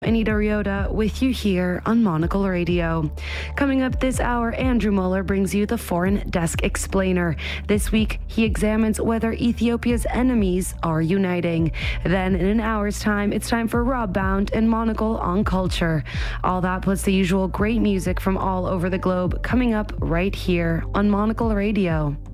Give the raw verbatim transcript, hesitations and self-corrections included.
Anita Ryota with you here on Monocle Radio. Coming up this hour, Andrew Muller brings you the Foreign Desk Explainer. This week, he examines whether Ethiopia's enemies are uniting. Then, in an hour's time, it's time for Rob Bound and Monocle on Culture. All that plus the usual great music from all over the globe coming up right here on Monocle Radio.